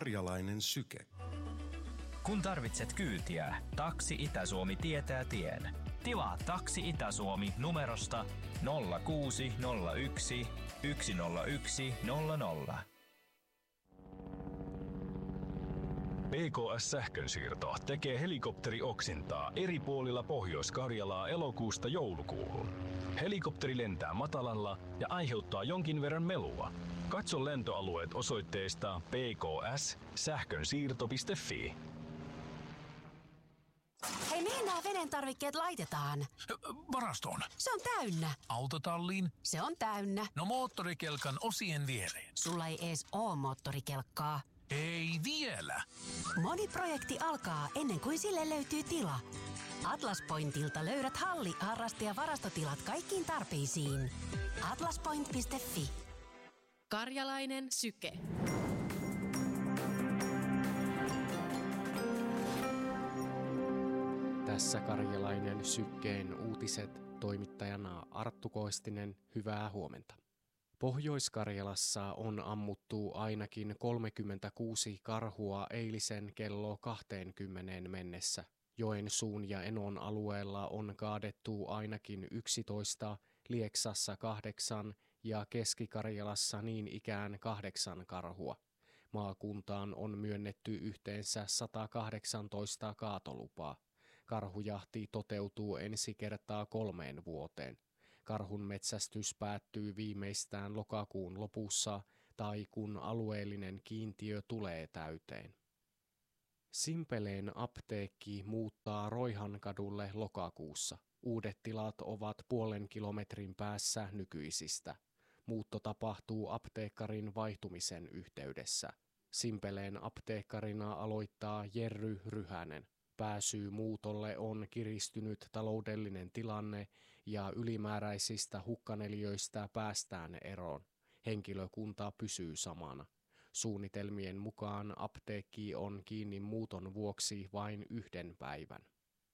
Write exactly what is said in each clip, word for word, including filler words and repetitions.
Karjalainen syke. Kun tarvitset kyytiä, Taksi Itä-Suomi tietää tien. Tilaa Taksi Itä-Suomi numerosta nolla kuusi nolla yksi yksi nolla yksi nolla nolla. P K S-sähkönsiirto tekee helikopterioksintaa eri puolilla Pohjois-Karjalaa elokuusta joulukuuhun. Helikopteri lentää matalalla ja aiheuttaa jonkin verran melua. Katso lentoalueet osoitteesta p k s sähkönsiirto piste f i. Hei, mihin nämä veneen tarvikkeet laitetaan? Varastoon. Se on täynnä. Autotalliin. Se on täynnä. No moottorikelkan osien viereen. Sulla ei ees oo moottorikelkkaa. Ei vielä. Moni projekti alkaa ennen kuin sille löytyy tila. Atlas Pointilta löydät halli-, harraste- ja varastotilat kaikkiin tarpeisiin. atlaspoint piste f i. Karjalainen syke. Tässä Karjalainen sykkeen uutiset, toimittajana Arttu Koistinen, hyvää huomenta. Pohjois-Karjalassa on ammuttu ainakin kolmekymmentäkuusi karhua eilisen kello kaksikymmentä mennessä. Joensuun ja Enon alueella on kaadettu ainakin yksitoista, Lieksassa kahdeksan ja Keski-Karjalassa niin ikään kahdeksan karhua. Maakuntaan on myönnetty yhteensä sata kahdeksantoista kaatolupaa. Karhujahti toteutuu ensi kertaa kolmeen vuoteen. Karhun metsästys päättyy viimeistään lokakuun lopussa tai kun alueellinen kiintiö tulee täyteen. Simpeleen apteekki muuttaa Roihankadulle lokakuussa. Uudet tilat ovat puolen kilometrin päässä nykyisistä. Muutto tapahtuu apteekkarin vaihtumisen yhteydessä. Simpeleen apteekkarina aloittaa Jerry Ryhänen. Pääsyy muutolle on kiristynyt taloudellinen tilanne ja ylimääräisistä hukkaneliöistä päästään eroon. Henkilökunta pysyy samana. Suunnitelmien mukaan apteekki on kiinni muuton vuoksi vain yhden päivän.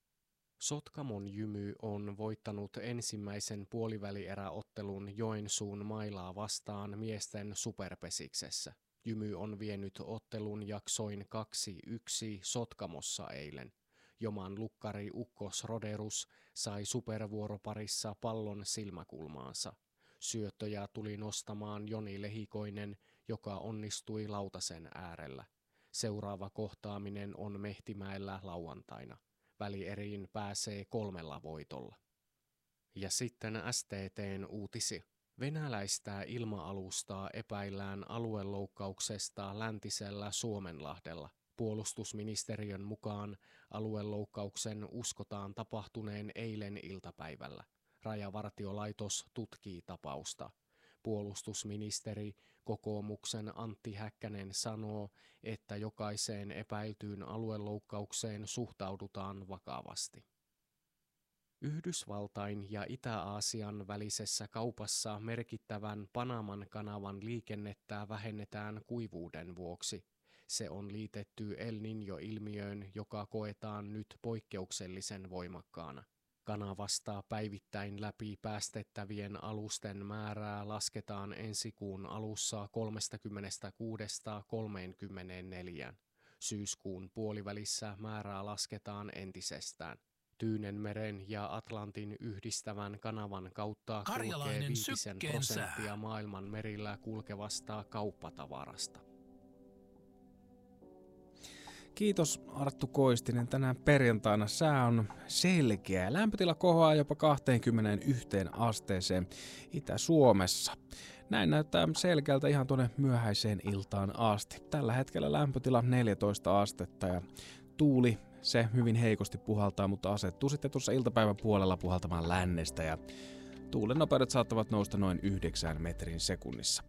Sotkamon Jymy on voittanut ensimmäisen puolivälieräottelun Joensuun Mailaa vastaan miesten superpesiksessä. Jymy on vienyt ottelun jaksoin kaksi yksi Sotkamossa eilen. Joman lukkari Ukkos Roderus sai supervuoroparissa pallon silmäkulmaansa. Syöttöjä tuli nostamaan Joni Lehikoinen, joka onnistui lautasen äärellä. Seuraava kohtaaminen on Mehtimäellä lauantaina. Välieriin pääsee kolmella voitolla. Ja sitten S T T:n uutisi. Venäläistä ilma-alustaa epäillään alueloukkauksesta läntisellä Suomenlahdella. Puolustusministeriön mukaan alueloukkauksen uskotaan tapahtuneen eilen iltapäivällä. Rajavartiolaitos tutkii tapausta. Puolustusministeri kokoomuksen Antti Häkkänen sanoo, että jokaiseen epäiltyyn alueloukkaukseen suhtaudutaan vakavasti. Yhdysvaltain ja Itä-Aasian välisessä kaupassa merkittävän Panaman kanavan liikennettä vähennetään kuivuuden vuoksi. Se on liitetty El Niño-ilmiöön, joka koetaan nyt poikkeuksellisen voimakkaana. Kanavasta päivittäin läpi päästettävien alusten määrää lasketaan ensi kuun alussa kolmekymmentäkuusi kolmekymmentäneljä. Syyskuun puolivälissä määrää lasketaan entisestään. Tyynenmeren ja Atlantin yhdistävän kanavan kautta kulkee viitisen prosenttia maailman merillä kulkevasta kauppatavarasta. Kiitos Arttu Koistinen. Tänään perjantaina sää on selkeä. Lämpötila kohoaa jopa kaksikymmentäyksi asteeseen Itä-Suomessa. Näin näyttää selkeältä ihan tuonne myöhäiseen iltaan asti. Tällä hetkellä lämpötila neljätoista astetta ja tuuli se hyvin heikosti puhaltaa, mutta asettuu sitten tuossa iltapäivän puolella puhaltamaan lännestä ja tuulen nopeudet saattavat nousta noin yhdeksän metrin sekunnissa.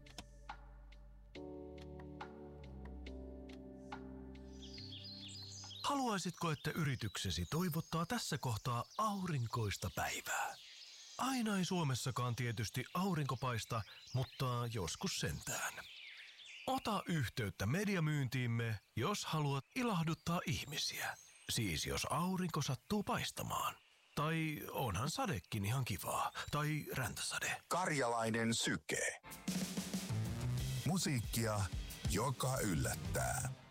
Haluaisitko, että yrityksesi toivottaa tässä kohtaa aurinkoista päivää? Aina ei Suomessakaan tietysti aurinko paista, mutta joskus sentään. Ota yhteyttä mediamyyntiimme, jos haluat ilahduttaa ihmisiä. Siis jos aurinko sattuu paistamaan. Tai onhan sadekin ihan kivaa. Tai räntäsade. Karjalainen syke. Musiikkia, joka yllättää.